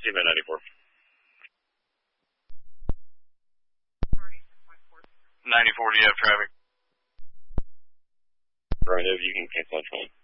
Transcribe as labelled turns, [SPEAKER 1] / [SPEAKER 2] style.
[SPEAKER 1] See you at 94. 94, do you have traffic?
[SPEAKER 2] Right, if you can cancel that phone.